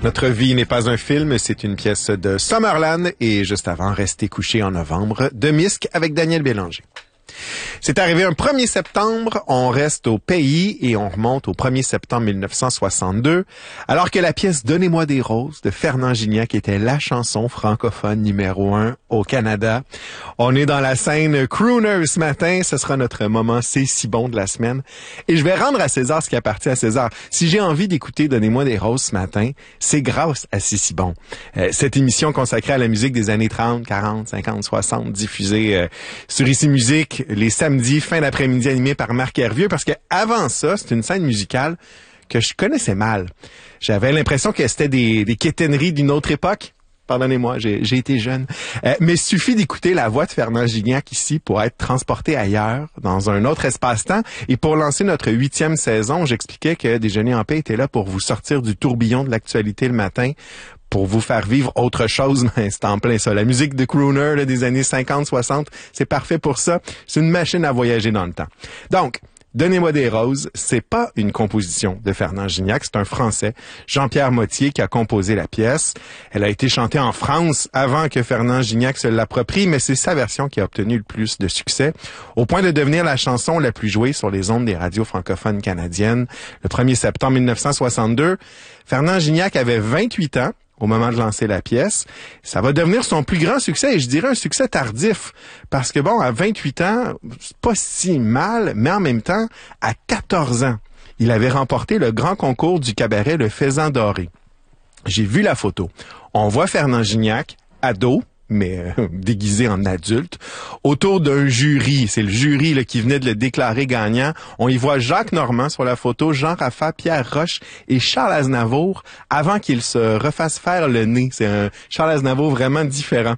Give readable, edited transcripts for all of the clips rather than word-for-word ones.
Notre vie n'est pas un film, c'est une pièce de Summerland et juste avant, Rester couché en novembre de Misc avec Daniel Bélanger. C'est arrivé un 1er septembre, on reste au pays et on remonte au 1er septembre 1962, alors que la pièce Donnez-moi des roses de Fernand Gignac était la chanson francophone numéro 1 au Canada. On est dans la scène crooner ce matin, ce sera notre moment C'est si bon de la semaine. Et je vais rendre à César ce qui appartient à César. Si j'ai envie d'écouter Donnez-moi des roses ce matin, c'est grâce à C'est si bon. Cette émission consacrée à la musique des années 30, 40, 50, 60, diffusée sur Ici Musique les samedis, fin d'après-midi, animé par Marc Hervieux, parce que avant ça, c'est une scène musicale que je connaissais mal. J'avais l'impression que c'était des quétaineries d'une autre époque. Pardonnez-moi, j'ai été jeune. Mais il suffit d'écouter la voix de Fernand Gignac ici pour être transporté ailleurs, dans un autre espace-temps. Et pour lancer notre 8e saison, j'expliquais que Déjeuner en paix était là pour vous sortir du tourbillon de l'actualité le matin, pour vous faire vivre autre chose, mais c'est en plein ça. La musique de crooner là, des années 50-60, c'est parfait pour ça. C'est une machine à voyager dans le temps. Donc, Donnez-moi des roses, c'est pas une composition de Fernand Gignac, c'est un Français, Jean-Pierre Mottier, qui a composé la pièce. Elle a été chantée en France avant que Fernand Gignac se l'approprie, mais c'est sa version qui a obtenu le plus de succès, au point de devenir la chanson la plus jouée sur les ondes des radios francophones canadiennes. Le 1er septembre 1962, Fernand Gignac avait 28 ans, au moment de lancer la pièce. Ça va devenir son plus grand succès, et je dirais un succès tardif, parce que bon, à 28 ans, c'est pas si mal, mais en même temps, à 14 ans, il avait remporté le grand concours du cabaret Le Faisan Doré. J'ai vu la photo. On voit Fernand Gignac, ado, mais déguisé en adulte, autour d'un jury. C'est le jury là, qui venait de le déclarer gagnant. On y voit Jacques Normand sur la photo, Jean Raffa, Pierre Roche et Charles Aznavour avant qu'il se refasse faire le nez. C'est un Charles Aznavour vraiment différent.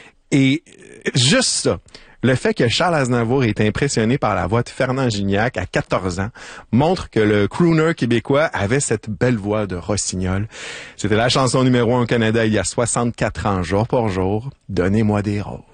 Et juste ça, le fait que Charles Aznavour est impressionné par la voix de Fernand Gignac à 14 ans montre que le crooner québécois avait cette belle voix de rossignol. C'était la chanson numéro 1 au Canada il y a 64 ans, jour pour jour. Donnez-moi des roses.